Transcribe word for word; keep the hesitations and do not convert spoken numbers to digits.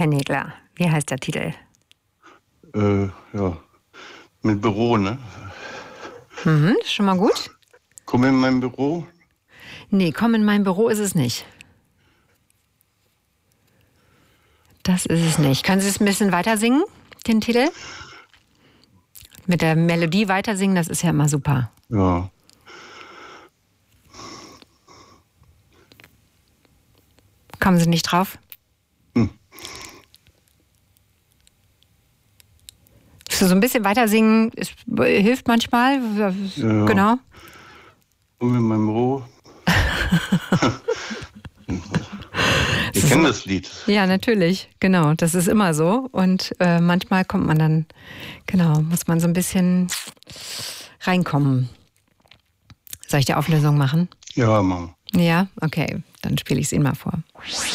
Herr Nägler. Wie heißt der Titel? Äh, ja, mit Büro, ne? Mhm, schon mal gut. Komm in mein Büro. Nee, komm in mein Büro ist es nicht. Das ist es nicht. Können Sie es ein bisschen weiter singen, den Titel? Mit der Melodie weiter singen, das ist ja immer super. Ja. Kommen Sie nicht drauf? Hm. So ein bisschen weiter singen ist, hilft manchmal. Ja. Genau. Komm in mein Büro. Ich kenne das Lied. Ja, natürlich. Genau. Das ist immer so. Und äh, manchmal kommt man dann, genau, muss man so ein bisschen reinkommen. Soll ich die Auflösung machen? Ja, Mama. Ja? Okay. Dann spiele ich es Ihnen mal vor.